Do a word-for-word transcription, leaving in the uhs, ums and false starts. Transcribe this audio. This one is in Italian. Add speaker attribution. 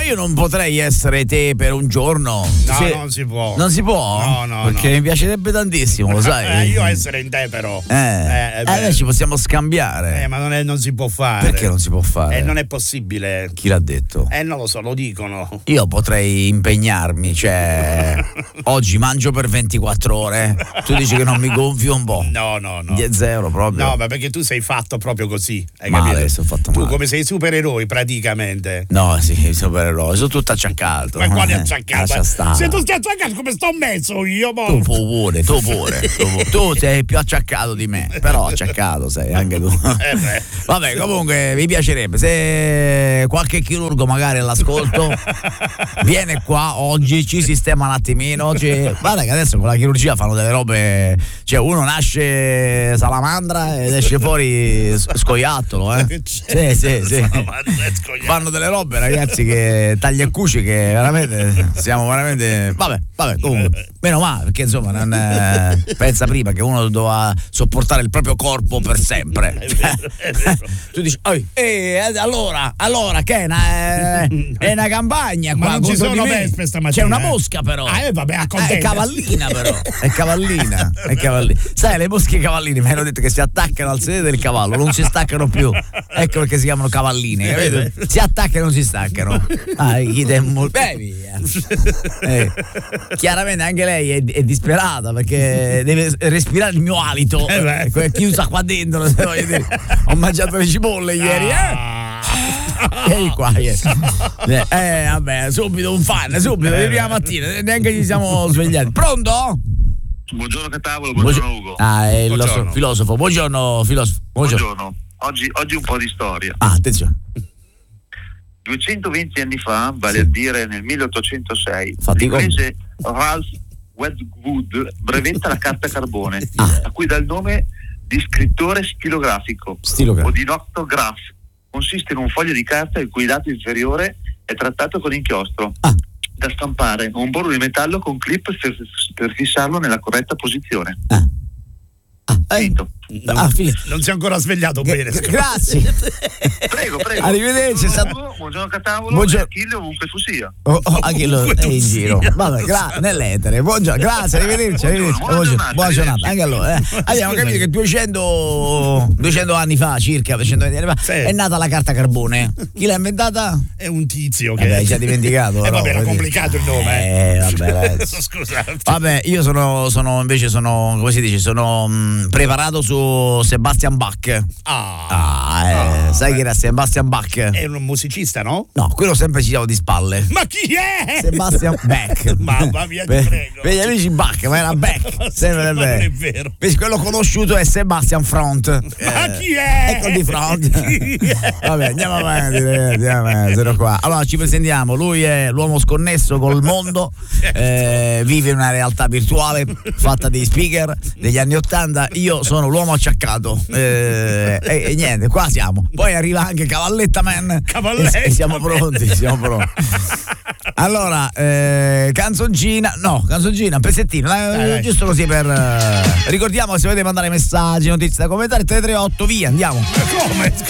Speaker 1: io non potrei essere te per un giorno.
Speaker 2: No,
Speaker 1: Se...
Speaker 2: non si può.
Speaker 1: Non si può?
Speaker 2: No, no,
Speaker 1: perché
Speaker 2: no.
Speaker 1: mi piacerebbe tantissimo, lo sai.
Speaker 2: Eh, io essere in te però.
Speaker 1: Eh, eh, eh noi ci possiamo scambiare.
Speaker 2: Eh, ma non, è, non si può fare.
Speaker 1: Perché non si può fare?
Speaker 2: Eh, non è possibile.
Speaker 1: Chi l'ha detto?
Speaker 2: Eh, non lo so, lo dicono.
Speaker 1: Io potrei impegnarmi, cioè oggi mangio per ventiquattro ore. Tu dici che non mi gonfio un po'?
Speaker 2: No, no, no.
Speaker 1: Di zero proprio.
Speaker 2: No, ma perché tu sei fatto proprio così. Hai
Speaker 1: male,
Speaker 2: capito?
Speaker 1: sono fatto
Speaker 2: tu
Speaker 1: male.
Speaker 2: come sei supereroi praticamente.
Speaker 1: No, sì, supereroi, sono tutto acciaccato.
Speaker 2: Ma quale
Speaker 1: Eh,
Speaker 2: acciaccato?
Speaker 1: lascia stare.
Speaker 2: Se tu stai acciaccato come sto messo io, mo?
Speaker 1: Tu pure, tu pure, tu pure. Tu sei più acciaccato di me, però acciaccato sei anche tu.
Speaker 2: Eh beh.
Speaker 1: Vabbè, comunque mi piacerebbe se qualche chirurgo magari all'ascolto viene qua oggi, ci sistema un attimino. Oggi, guarda che adesso con la chirurgia fanno delle robe, cioè uno nasce salamandra ed esce fuori scoiattolo, eh. Sì, sì, sì. Fanno delle robe, ragazzi, che taglia e cuci, che veramente siamo veramente. Vabbè, vabbè, comunque. Meno male, perché insomma non eh, pensa prima che uno doveva sopportare il proprio corpo per sempre.
Speaker 2: È vero, è vero.
Speaker 1: Tu dici, eh, allora, allora che è una, è una campagna qua.
Speaker 2: Ma non ci
Speaker 1: contro
Speaker 2: sono
Speaker 1: di me.
Speaker 2: vespe stamattina.
Speaker 1: C'è una mosca però.
Speaker 2: Ah, eh, vabbè,
Speaker 1: è
Speaker 2: accontentati.
Speaker 1: cavallina però. È cavallina. È cavallina. Sai, le mosche cavalline mi hanno detto che si attaccano al sedere del cavallo, non si staccano più. Ecco perché si chiamano cavalline, capito? Si attaccano e non si staccano. Ah, chi te mo- beh, via. Eh, chiaramente anche lei è, è disperata perché deve respirare il mio alito.
Speaker 2: Eh
Speaker 1: È chiusa qua dentro. Se voglio dire. Ho mangiato le cipolle ieri, eh? Ehi qua, eh, eh vabbè, subito un fan, subito di prima mattina, neanche ci siamo svegliati. Pronto?
Speaker 3: Buongiorno Catavolo, buongiorno Ugo.
Speaker 1: Ah, è il
Speaker 2: Buongiorno.
Speaker 1: nostro filosofo. Buongiorno, filosofo. Buongiorno.
Speaker 3: Buongiorno. Oggi, oggi un po' di storia.
Speaker 1: Ah, attenzione.
Speaker 3: duecentoventi anni fa, vale
Speaker 1: Sì.
Speaker 3: a dire nel milleottocentosei,
Speaker 1: Fatico.
Speaker 3: l'inglese Ralph Wedgwood brevetta la carta carbone,
Speaker 1: Ah.
Speaker 3: a cui dà il nome di scrittore stilografico
Speaker 1: Stilografico.
Speaker 3: o di noctograph. Consiste in un foglio di carta il cui dato inferiore è trattato con inchiostro,
Speaker 1: Ah.
Speaker 3: da stampare o un bordo di metallo con clip per, per fissarlo nella corretta posizione.
Speaker 1: Ah. Ah, eh.
Speaker 3: Finito.
Speaker 2: Non,
Speaker 1: Ah, finito.
Speaker 2: non si è ancora svegliato
Speaker 1: G-
Speaker 2: bene.
Speaker 1: g- grazie.
Speaker 3: Prego, prego.
Speaker 1: Arrivederci,
Speaker 3: Buongiorno,
Speaker 1: sa-
Speaker 3: Ugo, buongiorno Catavolo,
Speaker 1: Buongiorno.
Speaker 3: e Achille ovunque tu sia.
Speaker 1: Oh, oh, anche lo
Speaker 2: Ovunque
Speaker 1: è in
Speaker 2: tu
Speaker 1: giro.
Speaker 2: sia.
Speaker 1: Vabbè, gra- nell'etere. Buongiorno, grazie, arrivederci, arrivederci.
Speaker 3: Buona
Speaker 1: Buongiorno,
Speaker 3: giornata,
Speaker 1: buona giornata.
Speaker 3: arrivederci.
Speaker 1: Anche allora, eh. Abbiamo
Speaker 2: Scusa.
Speaker 1: capito che duecento, duecento anni fa, circa duecentoventi anni fa,
Speaker 2: Sì.
Speaker 1: è nata la carta carbone. Chi l'ha inventata?
Speaker 2: È un tizio
Speaker 1: Eh
Speaker 2: che.
Speaker 1: beh, hai già dimenticato.
Speaker 2: Eh,
Speaker 1: però,
Speaker 2: vabbè, era
Speaker 1: voglio dire.
Speaker 2: complicato il nome.
Speaker 1: Eh, vabbè, ragazzi.
Speaker 2: Scusate.
Speaker 1: Vabbè, io sono, sono invece sono, come si dice, sono mh, preparato su Sebastian Bach.
Speaker 2: Ah,
Speaker 1: Ah, eh,
Speaker 2: Ah,
Speaker 1: sai
Speaker 2: beh.
Speaker 1: chi era Sebastian Bach?
Speaker 2: è un musicista, no?
Speaker 1: No, quello sempre ci siamo di spalle.
Speaker 2: Ma chi è?
Speaker 1: Sebastian Bach.
Speaker 2: Mamma mia, ti
Speaker 1: Per-
Speaker 2: prego.
Speaker 1: Per gli amici Bach, ma era Beck.
Speaker 2: Ma
Speaker 1: Sempre
Speaker 2: non è
Speaker 1: Beck.
Speaker 2: vero.
Speaker 1: Invece quello conosciuto è Sebastian Front.
Speaker 2: Ma
Speaker 1: Eh,
Speaker 2: chi è?
Speaker 1: Ecco di Front.
Speaker 2: Chi è?
Speaker 1: Vabbè, andiamo avanti, ragazzi, andiamo avanti, sono qua. Allora ci presentiamo, lui è l'uomo sconnesso col mondo, eh, vive in una realtà virtuale fatta di speaker degli anni ottanta, io sono l'uomo acciaccato, eh, e, e niente, qua siamo. Poi arriva anche Cavalletta Man.
Speaker 2: Cavalletta
Speaker 1: e, e siamo
Speaker 2: Man.
Speaker 1: pronti, siamo pronti. Allora, eh, canzoncina, no, canzoncina, pezzettino, dai,
Speaker 2: Dai, dai.
Speaker 1: giusto così per. eh, ricordiamo che se volete mandare messaggi, notizie da commentare, tre tre otto, via, andiamo.
Speaker 2: Come?